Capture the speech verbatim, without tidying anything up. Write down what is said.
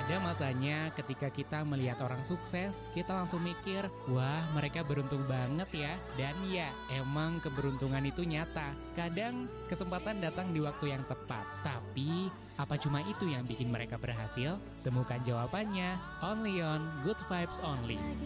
Ada masanya ketika kita melihat orang sukses, kita langsung mikir, wah mereka beruntung banget ya. Dan ya, emang keberuntungan itu nyata. Kadang kesempatan datang di waktu yang tepat. Tapi, apa cuma itu yang bikin mereka berhasil? Temukan jawabannya only on Good Vibes Only.